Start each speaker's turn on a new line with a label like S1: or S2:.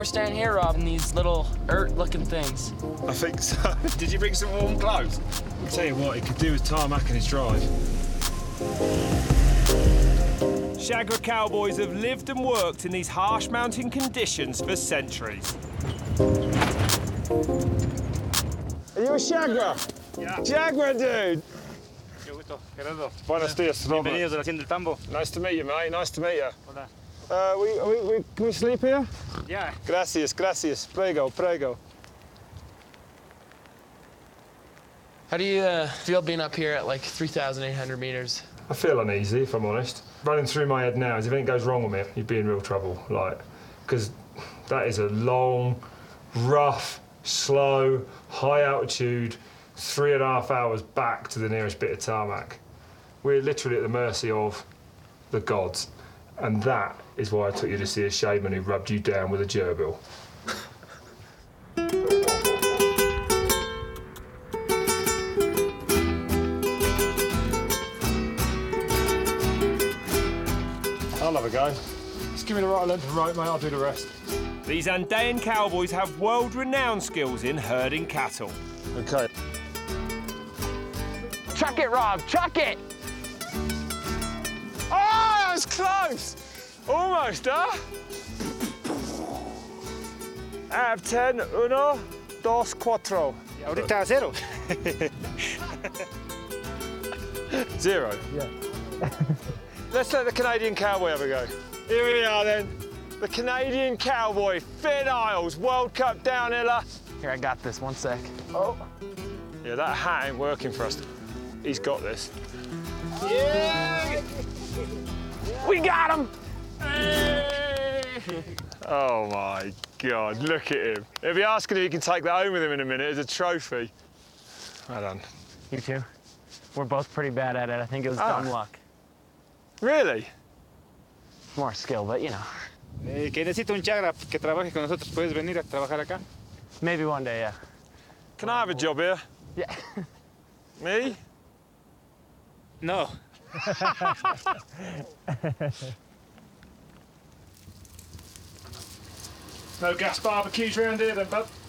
S1: We're staying here, Rob, in these little looking things.
S2: I think so. Did you bring some warm clothes? I'll tell you what, he could do with tarmacking his drive.
S3: Shagger cowboys have lived and worked in these harsh mountain conditions for centuries.
S2: Are you a Shagger?
S4: Yeah.
S2: Shagger, dude!
S4: Qué gusto, Gerardo.
S2: Buenos dias, Robert.
S4: Bienvenidos a la Hacienda del Tambo.
S2: Nice to meet you, mate. Nice to meet you.
S4: Hola.
S2: Can we sleep here?
S4: Yeah.
S2: Gracias, gracias. Prego, prego.
S1: How do you feel being up here at like 3,800 meters?
S2: I feel uneasy, if I'm honest. Running through my head now is if anything goes wrong with me, you'd be in real trouble. Like, because that is a long, rough, slow, high altitude, 3.5 hours back to the nearest bit of tarmac. We're literally at the mercy of the gods. And that is why I took you to see a shaman who rubbed you down with a gerbil. I'll have a go. Just give me the right length of rope, mate, I'll do the rest.
S3: These Andean cowboys have world-renowned skills in herding cattle.
S2: OK.
S1: Chuck it, Rob, chuck it!
S2: Oh, that was close! Almost, huh? Out of 10, 1, 2, 4.
S4: Ahorita cero.
S2: 0? Yeah. Let's let the Canadian cowboy have a go. Here we are then. The Canadian cowboy, Finn Isles, World Cup downhiller.
S1: Here, I got this, 1 sec.
S2: Oh. Yeah, that hat ain't working for us. He's got this. Yeah!
S1: We got him!
S2: Oh my God, look at him. He'll be asking if he can take that home with him in a minute as a trophy. Well done.
S1: You too. We're both pretty bad at it. I think it was dumb luck.
S2: Really?
S1: More skill, but you know.
S4: Que necesito un chagra que trabaje con nosotros. ¿Puedes venir a trabajar acá?
S1: Maybe one day, yeah.
S2: Can I have a job here?
S1: Yeah.
S2: Me?
S4: No.
S2: No gas barbecues around here then, bud?